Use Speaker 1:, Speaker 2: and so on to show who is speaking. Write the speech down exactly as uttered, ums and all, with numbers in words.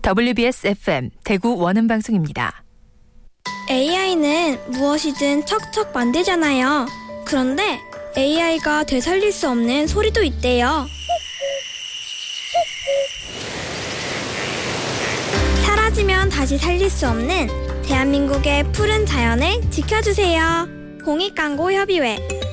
Speaker 1: 더블유비에스 에프엠 대구 원음방송입니다.
Speaker 2: 에이아이는 무엇이든 척척 만들잖아요. 그런데 에이아이가 되살릴 수 없는 소리도 있대요. 사라지면 다시 살릴 수 없는 대한민국의 푸른 자연을 지켜주세요. 공익광고협의회